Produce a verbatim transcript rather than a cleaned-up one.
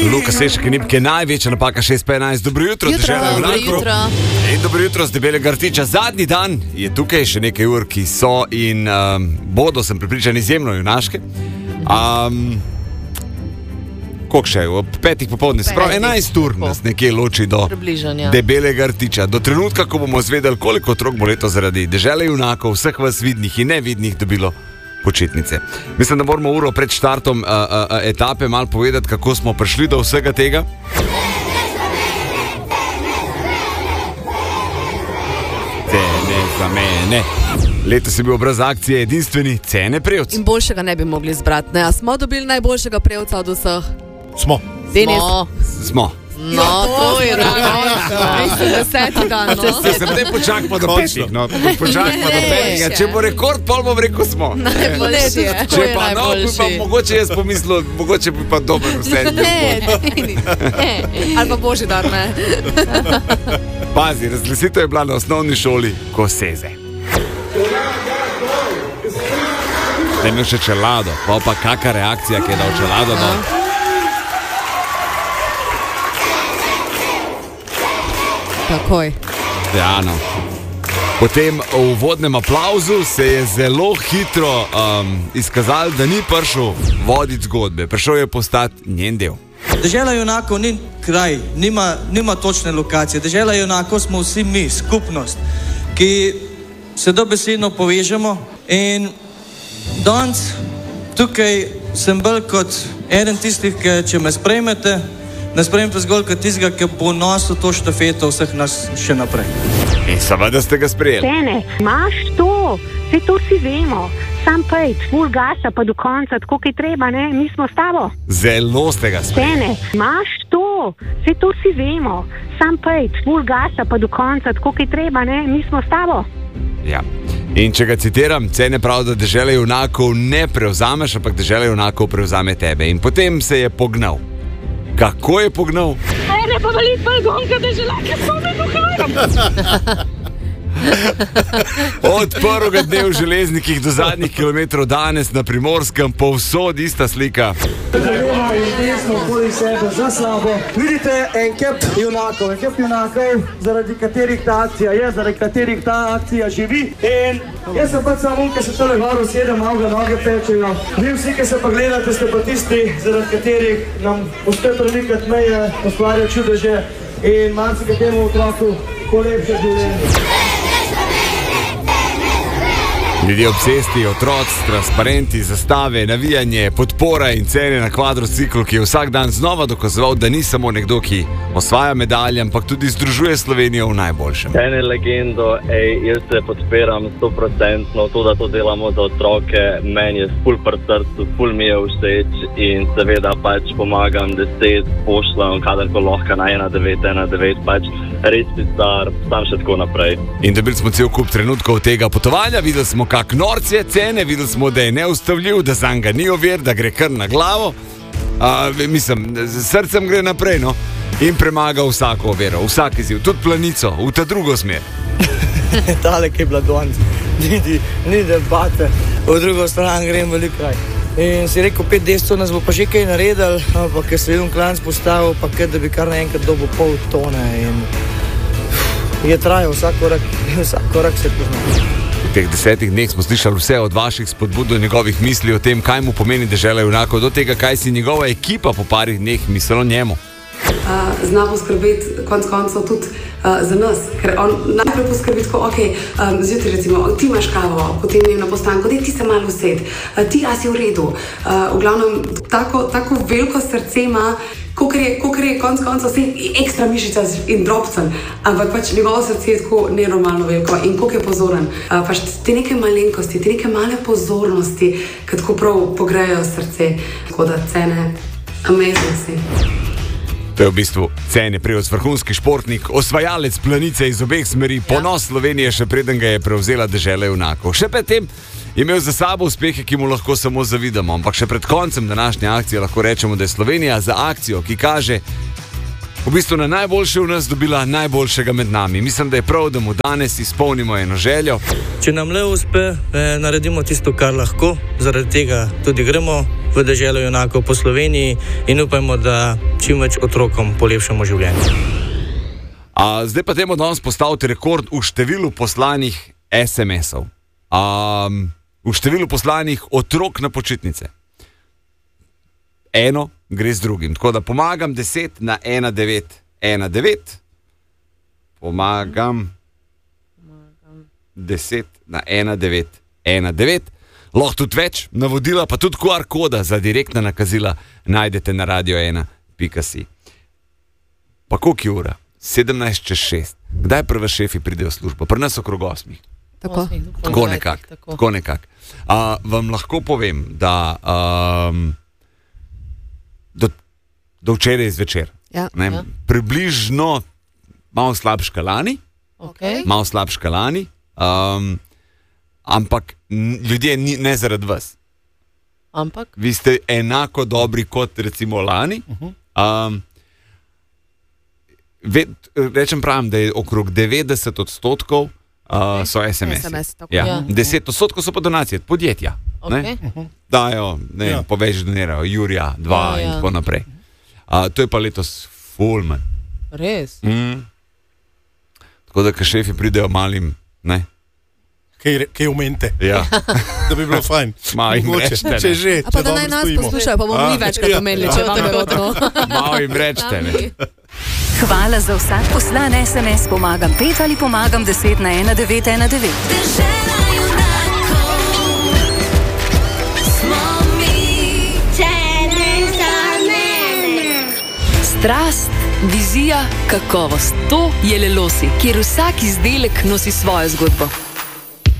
Luka Sešek in Nipke, največja napaka šest petnajst. Dobro jutro, Dežela Junakov. In dobro jutro z Debelega Rtiča. Zadnji dan je tukaj, še nekaj ur, ki so in um, bodo, sem pripričan, izjemno junaške. Um, Koliko še? Ob petih popoldne, sprav enajst ur nas nekje loči do Debelega Rtiča. Do trenutka, ko bomo zvedeli, koliko otrok bo leto zaradi Dežele Junakov, vseh vas vidnih in nevidnih dobilo počitnice. Mislim, da moramo uro pred štartom uh, uh, etape malo povedati, kako smo prišli do vsega tega. Cene za mene. Letos je bil obraz akcije edinstveni Cene prevc. In boljšega ne bi mogli izbrati, ne? A smo dobili najboljšega prevca od vseh? Smo. Smo. Smo. No, to je različno. Mislim, deseti dan, no. Se sem ne počak pa do petih, no. Počak pa do petih. Če bo rekord, pol bom rekel smo. Najboljši je. Če pa no, bi pa mogoče jaz pomislil, mogoče bi pa dober vse. Ne, ne. Ali pa Božidar, ne. Pazi, razglasitev je bila na osnovni šoli Koseze. Da je imel še čelado, pa pa kaka reakcija, ki je dal čelado, no. Takoj. Ja, no. Potem v uvodnem aplauzu se je zelo hitro um, izkazalo, da ni prišel voditi zgodbe. Prišel je postati njen del. Dežela Junakov ni kraj, nima, nima točne lokacije. Dežela Junakov smo vsi mi, skupnost, ki se dobesedno povežemo. In danes tukaj sem bolj kot eden tistih, ki če me sprejmete, ne sprejmete zgolj kot tistega, ki bo nosil to štafeto vseh nas še naprej. In seveda ste ga sprejeli. Cene, imaš to, vse to si vemo. Sam pejt, full gasa pa do konca, tako ki treba, ne, mi smo s tabo. Zelo ste ga sprejeli. Cene, imaš to, vse to si vemo. Sam pejt, full gasa pa do konca, tako ki treba, ne, mi smo s tabo. Ja. In če ga citiram, Cene pravi, da Dežele Junakov ne prevzameš, ampak Dežele Junakov prevzame tebe. In potem se je pognal. Kako je pognal? Ene pa valit pa gonka Deželake, smo me duhajam. Od prvega dne v Železnikih do zadnjih kilometrov danes na Primorskem povsod ista slika. Levo in desno okoli sebe, za slabo. Vidite en kep junakov, en kep junakov, zaradi katerih ta akcija je, zaradi katerih ta akcija živi. In jaz sem pač samo, ki se tole gor usedem, malo ga noge pečejo. Vi vsi, ki se pa gledate, ste pa tisti, zaradi katerih nam uspe premikati meje, ustvarja čudeže in marsikatemu otroku polepša življenje. Ljudje obsesti, otroci, transparenti, zastave, navijanje, podpora in Cene na kvadrociklu, ki je vsak dan znova dokazoval, da ni samo nekdo, ki osvaja medalje, ampak tudi združuje Slovenijo v najboljšem. Cene legendo, ej, jaz se podpiram sto procentno, to, da to delamo za otroke, meni je ful pri srcu, ful mi je všeč in seveda pač pomagam deset, pošljem, kadarko lahko na ena devet ena devet, pač res si star, sam še tako naprej. In dobili smo cel kup trenutkov tega potovanja, videli smo, kak norc je Cene, videli smo, da je neustavljiv, da zanj ga ni ovir, da gre kar na glavo. A, mislim, s srcem gre naprej, no, in premaga vsako oviro, vsak izziv, tudi planico, v ta drugo smer. Tale, ki je bila danes, ni, ni debate, v drugo stran grem veliko kraj. In si rekel, pet deset nas bo pa že kaj naredil, ampak ker se je un klanc postavil, pa kaj, da bi kar naenkrat dobil pol tone in je trajal vsak korak, vsak korak se pozna. V teh desetih dneh smo slišali vse od vaših spodbud do njegovih misli o tem, kaj mu pomeni Dežela Junakov, do tega, kaj si njegova ekipa po parih dneh mislila o njemu. Uh, zna poskrbeti konc koncev tudi uh, za nas, ker on najprej poskrbi tako, ok, um, zjutraj recimo, ti imaš kavo, potem je na postanku, dej ti se malo used, uh, ti a si v redu. Uh, v glavnem, tako, tako veliko srce ima, kakor je, kakor je konc koncev vse ekstra mišica in drobcen, ampak pač njegovo srce je tako nenormalno veliko in koliko je pozoren. Uh, pač te neke malenkosti, te neke male pozornosti, ki tako prav pogrejo srce, tako da Cene, amazing si. To je v bistvu Cene prevz, vrhunski športnik, osvajalec planice iz obeh smeri, ponos Slovenije, še preden ga je prevzela Dežela Junakov. Še pred tem je imel za sabo uspehe, ki mu lahko samo zavidamo, ampak še pred koncem današnje akcije lahko rečemo, da je Slovenija za akcijo, ki kaže v bistvu na najboljše v nas, dobila najboljšega med nami. Mislim, da je prav, da mu danes izpolnimo eno željo. Če nam le uspe, eh, naredimo tisto, kar lahko, zaradi tega tudi gremo v deželo junakov po Sloveniji in upajmo, da čim več otrokom polepšamo življenje. A, zdaj pa temu danes postaviti rekord v številu poslanih es em esov. A, v številu poslanih otrok na počitnice. Eno gre z drugim. Tako da pomagam deset na ena devet ena devet. Pomagam deset na ena devet ena devet. Lahko tudi več, navodila pa tudi Q R koda za direktna nakazila najdete na radio ena pika si. Pa koliko je ura? sedemnajst čez šest. Kdaj prve šefi pridejo v službo? Pri nas okrog osmih. Tako. Tako nekako. Tako nekak. uh, vam lahko povem, da um, do, do včeraj zvečer Ja, ne, ja. približno malo slabška lani, Okay. malo slabška lani, um, ampak n- ljudje ni, ne zaradi vas. Ampak? Vi ste enako dobri kot recimo lani. Um, ved, rečem pravim, da je okrog devetdeset odstotkov uh, so es em es. es em es, tako. Ja. Ja. deset odstotkov so pa donacije od podjetja. Okay. Ne? Dajo, ne vem, Ja. poveč donirajo, Jurija, dva Ja, in ja. tako naprej. Uh, to je pa letos full man. Res? Mm. Tako da, ko šefi pridejo malim, ne? Kaj, re- kaj umente, Ja. da bi bilo fajn. Malo jim Mogoče, rečete, ne. če že, A pa če da naj dobro nas stojimo. poslušajo, pa bomo A, mi večkrat ja, omenili, ja. če vam je rodno. Malo jim rečete, ne? Hvala za vsak poslan es em es. Pomagam pet ali pomagam deset na ena devet ena devet. Strast, vizija, kakovost. To je Lelosi, kjer vsak izdelek nosi svojo zgodbo.